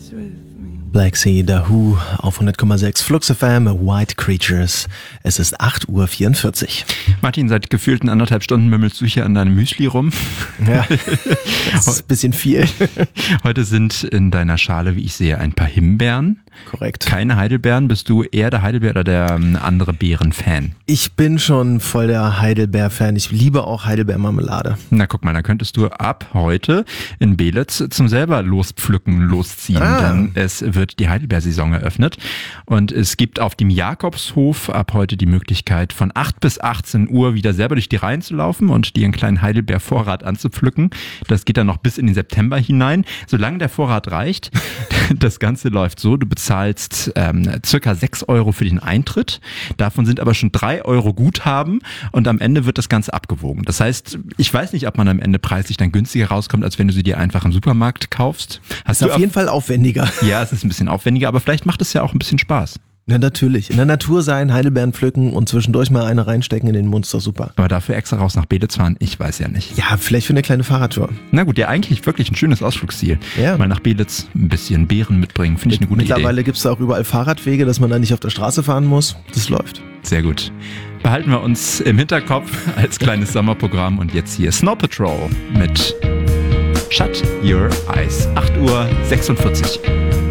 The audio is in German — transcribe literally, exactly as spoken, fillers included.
Black Sea, The Who auf hundert Komma sechs Flux F M, White Creatures. Es ist acht Uhr vierundvierzig. Martin, seit gefühlten anderthalb Stunden mümmelst du hier an deinem Müsli rum. Ja, das ist ein bisschen viel. Heute sind in deiner Schale, wie ich sehe, ein paar Himbeeren. Korrekt. Keine Heidelbeeren. Bist du eher der Heidelbeer oder der ähm, andere Beeren-Fan? Ich bin schon voll der Heidelbeer-Fan. Ich liebe auch Heidelbeermarmelade. Na guck mal, da könntest du ab heute in Belitz zum selber lospflücken losziehen, Ah. denn es wird die Heidelbeersaison eröffnet und es gibt auf dem Jakobshof ab heute die Möglichkeit von acht bis achtzehn Uhr wieder selber durch die Reihen zu laufen und dir einen kleinen Heidelbeervorrat anzupflücken. Das geht dann noch bis in den September hinein, solange der Vorrat reicht. Das Ganze läuft so, du bezahlst ähm, circa sechs Euro für den Eintritt, davon sind aber schon drei Euro Guthaben und am Ende wird das Ganze abgewogen. Das heißt, ich weiß nicht, ob man am Ende preislich dann günstiger rauskommt, als wenn du sie dir einfach im Supermarkt kaufst. Hast Ist du auf jeden Fall aufwendiger. Ja, es ist ein bisschen aufwendiger, aber vielleicht macht es ja auch ein bisschen Spaß. Na natürlich. In der Natur sein, Heidelbeeren pflücken und zwischendurch mal eine reinstecken in den Mund, ist doch super. Aber dafür extra raus nach Belitz fahren, ich weiß ja nicht. Ja, vielleicht für eine kleine Fahrradtour. Na gut, ja, eigentlich wirklich ein schönes Ausflugsziel. Ja. Mal nach Belitz ein bisschen Beeren mitbringen, finde ich eine gute Mittlerweile Idee. gibt es da auch überall Fahrradwege, dass man da nicht auf der Straße fahren muss. Das läuft. Sehr gut. Behalten wir uns im Hinterkopf als kleines Sommerprogramm und jetzt hier Snow Patrol mit Shut Your Eyes. acht Uhr sechsundvierzig.